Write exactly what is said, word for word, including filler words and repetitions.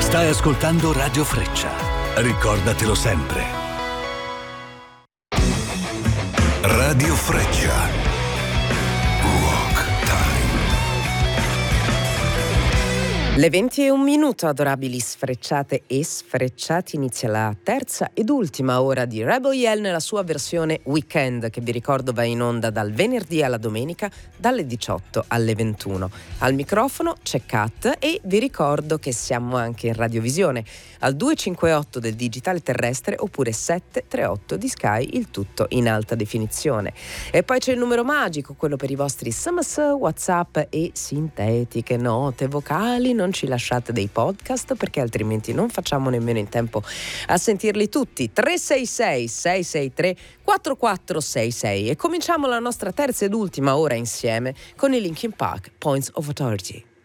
Stai ascoltando Radio Freccia. Ricordatelo sempre. Radio Freccia. Le venti e un minuto, adorabili sfrecciate e sfrecciati, inizia la terza ed ultima ora di Rebel Yell nella sua versione weekend, che vi ricordo va in onda dal venerdì alla domenica dalle diciotto alle ventuno. Al microfono c'è Kat e vi ricordo che siamo anche in radiovisione al due cinque otto del digitale terrestre oppure sette tre otto di Sky, il tutto in alta definizione. E poi c'è il numero magico, quello per i vostri S M S, WhatsApp e sintetiche note vocali. Non ci lasciate dei podcast perché altrimenti non facciamo nemmeno in tempo a sentirli tutti. Tre sei sei sei sei tre quattro quattro sei sei e cominciamo la nostra terza ed ultima ora insieme con i Linkin Park, Points of Authority.